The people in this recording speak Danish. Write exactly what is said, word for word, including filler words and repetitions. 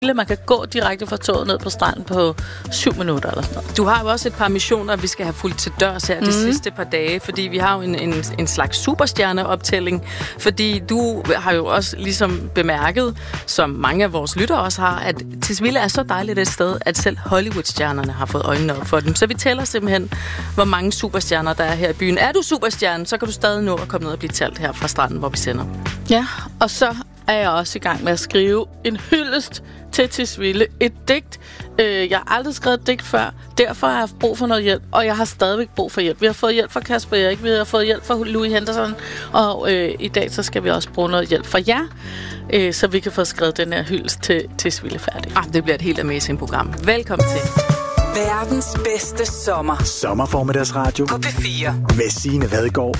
Man kan gå direkte fra toget ned på stranden på syv minutter eller sådan noget. Du har jo også et par missioner, vi skal have fulgt til dørs her mm. de sidste par dage, fordi vi har jo en, en, en slags superstjerneoptælling, fordi du har jo også ligesom bemærket, som mange af vores lyttere også har, at Tisvilde er så dejligt et sted, at selv Hollywood-stjernerne har fået øjnene op for dem. Så vi tæller simpelthen, hvor mange superstjerner der er her i byen. Er du superstjerne, så kan du stadig nå at komme ned og blive talt her fra stranden, hvor vi sender. Ja, og så er jeg også i gang med at skrive en hyldest til Tisvilde. Et digt. Øh, jeg har aldrig skrevet et digt før. Derfor har jeg haft brug for noget hjælp, og jeg har stadigvæk brug for hjælp. Vi har fået hjælp fra Kasper Erik, vi har fået hjælp fra Louis Henderson, og øh, i dag så skal vi også bruge noget hjælp fra jer, øh, så vi kan få skrevet den her hyldest til Tisvilde færdig. Ah, det bliver et helt amazing program. Velkommen til. Verdens bedste sommer. Sommerformiddagsradio på P fire. Med Signe Vadgaard